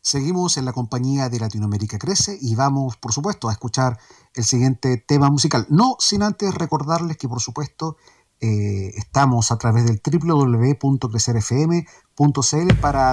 Seguimos en la compañía de Latinoamérica Crece y vamos, por supuesto, a escuchar el siguiente tema musical. No sin antes recordarles que, por supuesto, estamos a través del www.crecerfm.cl para